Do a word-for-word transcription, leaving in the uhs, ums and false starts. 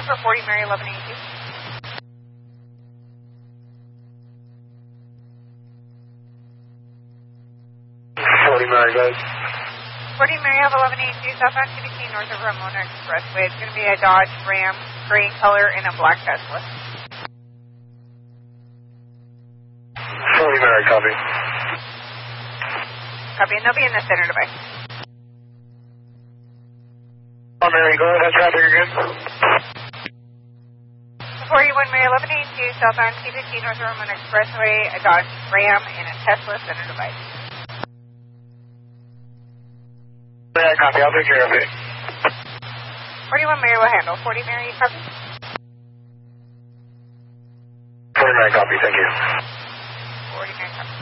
for forty Mary eleven eighty-two. forty Mary, guys. forty Mary eleven eighty-two, southbound T B T, north of Ramona Expressway. It's going to be a Dodge Ram, gray color, and a black Tesla. forty Mary, copy. Copy, and they'll be in the center device. Oh, Mary, go ahead, traffic again. forty-one Mary eleven eighty-two, southbound T B T, north of Ramona Expressway, a Dodge Ram, and a Tesla center device. Yeah, copy, I'll take care of it. forty-one Mary will handle. forty Mary, copy? forty Mary, copy, thank you. forty Mary, copy.